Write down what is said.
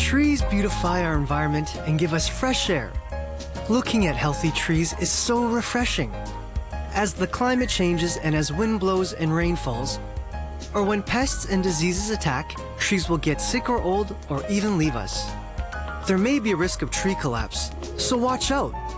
Trees beautify our environment and give us fresh air. Looking at healthy trees is so refreshing. As the climate changes and as wind blows and rain falls, or when pests and diseases attack, trees will get sick or old or even leave us. There may be a risk of tree collapse, so watch out.